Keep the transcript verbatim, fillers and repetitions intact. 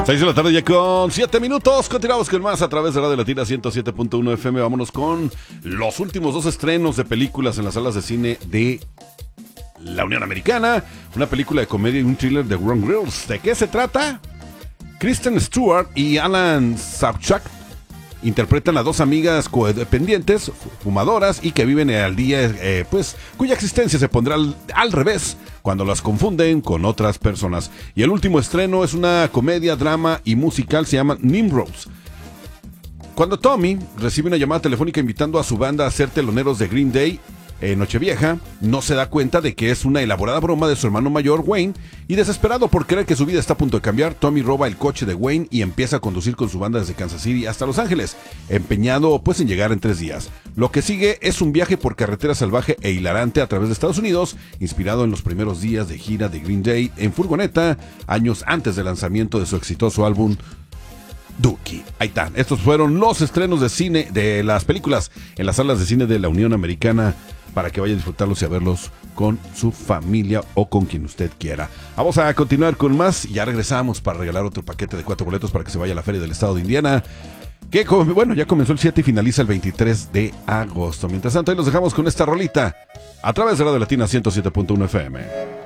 seis de la tarde ya con siete minutos. Continuamos con más a través de Radio Latina ciento siete punto uno F M. Vámonos con los últimos dos estrenos de películas en las salas de cine de la Unión Americana. Una película de comedia y un thriller de Ron Grills. ¿De qué se trata? Kristen Stewart y Alan Sobchak interpretan a dos amigas codependientes, fumadoras y que viven al día, eh, pues, cuya existencia se pondrá al, al revés cuando las confunden con otras personas. Y el último estreno es una comedia, drama y musical, se llama Nimrods. Cuando Tommy recibe una llamada telefónica invitando a su banda a ser teloneros de Green Day en Nochevieja, no se da cuenta de que es una elaborada broma de su hermano mayor Wayne, y desesperado por creer que su vida está a punto de cambiar, Tommy roba el coche de Wayne y empieza a conducir con su banda desde Kansas City hasta Los Ángeles, empeñado pues en llegar en tres días. Lo que sigue es un viaje por carretera salvaje e hilarante a través de Estados Unidos, inspirado en los primeros días de gira de Green Day en furgoneta, años antes del lanzamiento de su exitoso álbum Dookie. Ahí están. Estos fueron los estrenos de cine de las películas en las salas de cine de la Unión Americana, para que vaya a disfrutarlos y a verlos con su familia o con quien usted quiera. Vamos a continuar con más y ya regresamos para regalar otro paquete de cuatro boletos para que se vaya a la Feria del Estado de Indiana, que bueno, ya comenzó el siete y finaliza el veintitrés de agosto. Mientras tanto, ahí los dejamos con esta rolita a través de Radio Latina ciento siete punto uno F M.